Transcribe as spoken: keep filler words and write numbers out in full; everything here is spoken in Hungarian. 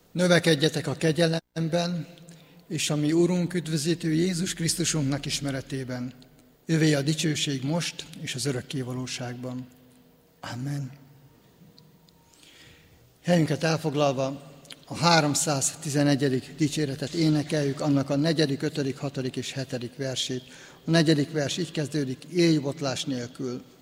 Növekedjetek a kegyelemben, és a mi Urunk üdvözítő Jézus Krisztusunknak ismeretében. Övé a dicsőség most és az örökké valóságban. Amen. Helyünket elfoglalva a háromszáztizenegyedik dicséretet énekeljük, annak a negyedik, ötödik, hatodik és hetedik versét. A negyedik vers így kezdődik: élj botlás nélkül.